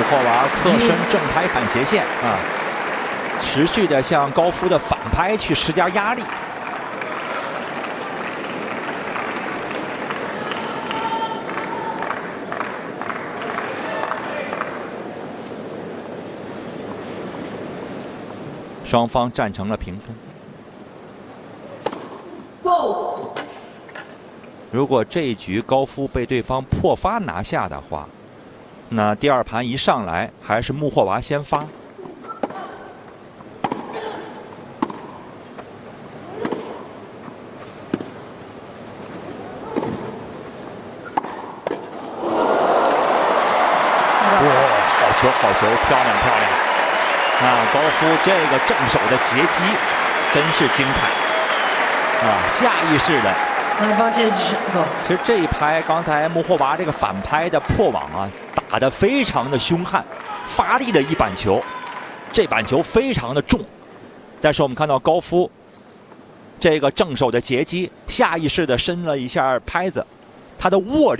霍娃侧身正拍反斜线啊，持续的向高夫的反拍去施加压力。双方战成了平分。如果这一局高夫被对方破发拿下的话，那第二盘一上来还是穆霍娃先发。哇，好球，好球，漂亮，漂亮！啊，高夫这个正手的截击真是精彩啊，下意识的。其实这一拍，刚才穆霍娃这个反拍的破网啊，打得非常的凶悍，发力的一板球，这板球非常的重。但是我们看到高夫这个正手的截击，下意识的伸了一下拍子，他的握力。